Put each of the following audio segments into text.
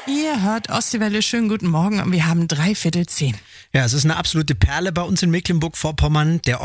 Ihr hört Ostseewelle, schönen guten Morgen und wir haben 9:45. Ja, es ist eine absolute Perle bei uns in Mecklenburg-Vorpommern, der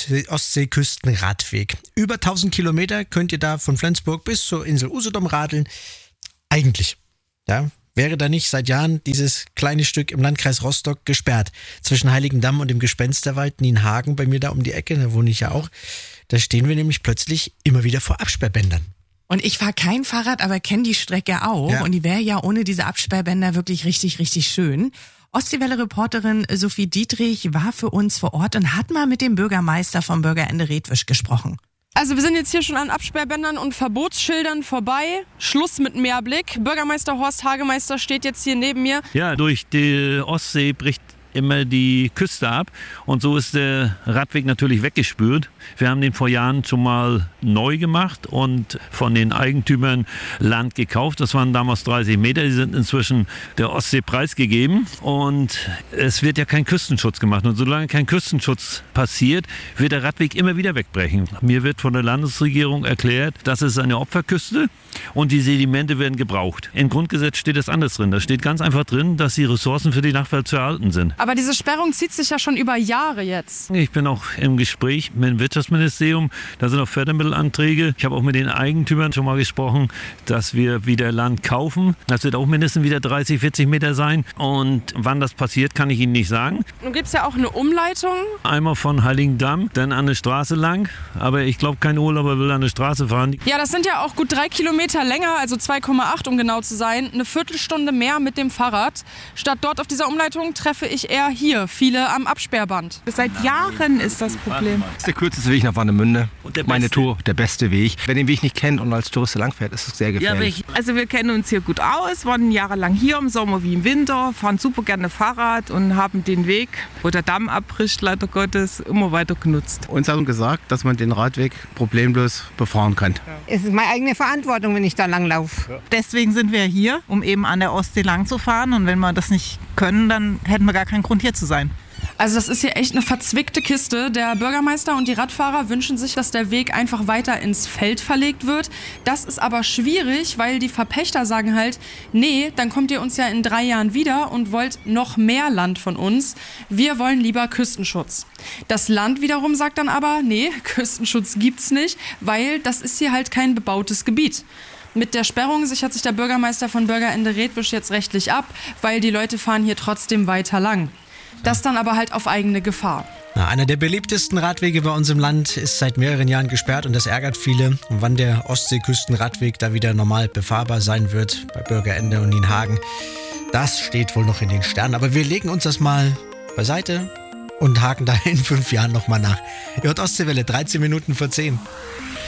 Ostseeküstenradweg. Über 1000 Kilometer könnt ihr da von Flensburg bis zur Insel Usedom radeln. Eigentlich, ja, wäre da nicht seit Jahren dieses kleine Stück im Landkreis Rostock gesperrt. Zwischen Heiligendamm und dem Gespensterwald Nienhagen, bei mir da um die Ecke, da wohne ich ja auch. Da stehen wir nämlich plötzlich immer wieder vor Absperrbändern. Und ich fahre kein Fahrrad, aber kenne die Strecke auch. Ja. Und die wäre ja ohne diese Absperrbänder wirklich richtig, richtig schön. Ostseewelle-Reporterin Sophie Dietrich war für uns vor Ort und hat mal mit dem Bürgermeister vom Bürgerende Redwisch gesprochen. Also wir sind jetzt hier schon an Absperrbändern und Verbotsschildern vorbei. Schluss mit Meerblick. Bürgermeister Horst Hagemeister steht jetzt hier neben mir. Ja, durch die Ostsee bricht immer die Küste ab und so ist der Radweg natürlich weggespült. Wir haben den vor Jahren schon mal neu gemacht und von den Eigentümern Land gekauft. Das waren damals 30 Meter, die sind inzwischen der Ostsee preisgegeben und es wird ja kein Küstenschutz gemacht. Und solange kein Küstenschutz passiert, wird der Radweg immer wieder wegbrechen. Mir wird von der Landesregierung erklärt, das ist eine Opferküste und die Sedimente werden gebraucht. Im Grundgesetz steht das anders drin. Da steht ganz einfach drin, dass die Ressourcen für die Nachwelt zu erhalten sind. Aber diese Sperrung zieht sich ja schon über Jahre jetzt. Ich bin auch im Gespräch mit dem Wirtschaftsministerium. Da sind auch Fördermittelanträge. Ich habe auch mit den Eigentümern schon mal gesprochen, dass wir wieder Land kaufen. Das wird auch mindestens wieder 30, 40 Meter sein. Und wann das passiert, kann ich Ihnen nicht sagen. Nun gibt es ja auch eine Umleitung. Einmal von Heiligendamm, dann an der Straße lang. Aber ich glaube, kein Urlauber will an der Straße fahren. Ja, das sind ja auch gut 3 Kilometer länger, also 2,8 um genau zu sein. Eine Viertelstunde mehr mit dem Fahrrad. Statt dort auf dieser Umleitung treffe ich eher hier viele am Absperrband. Seit Jahren ist das Problem. Das ist der kürzeste Weg nach Warnemünde. Meine Tour, der beste Weg. Wer den Weg nicht kennt und als Tourist langfährt, ist es sehr gefährlich. Also wir kennen uns hier gut aus, waren jahrelang hier im Sommer wie im Winter, fahren super gerne Fahrrad und haben den Weg, wo der Damm abbricht, leider Gottes, immer weiter genutzt. Uns haben gesagt, dass man den Radweg problemlos befahren kann. Es ist meine eigene Verantwortung, wenn ich da langlaufe. Ja. Deswegen sind wir hier, um eben an der Ostsee lang zu fahren. Und wenn wir das nicht können, dann hätten wir gar keinen Grund hier zu sein. Also das ist hier echt eine verzwickte Kiste. Der Bürgermeister und die Radfahrer wünschen sich, dass der Weg einfach weiter ins Feld verlegt wird. Das ist aber schwierig, weil die Verpächter sagen halt, nee, dann kommt ihr uns ja in 3 Jahren wieder und wollt noch mehr Land von uns. Wir wollen lieber Küstenschutz. Das Land wiederum sagt dann aber, nee, Küstenschutz gibt's nicht, weil das ist hier halt kein bebautes Gebiet. Mit der Sperrung sichert sich der Bürgermeister von Bürgerende Redwisch jetzt rechtlich ab, weil die Leute fahren hier trotzdem weiter lang. Das dann aber halt auf eigene Gefahr. Einer der beliebtesten Radwege bei uns im Land ist seit mehreren Jahren gesperrt und das ärgert viele. Und wann der Ostseeküstenradweg da wieder normal befahrbar sein wird, bei Bürgerende und Nienhagen, das steht wohl noch in den Sternen. Aber wir legen uns das mal beiseite und haken da in 5 Jahren nochmal nach. Ihr hört Ostseewelle, 13 Minuten vor 10.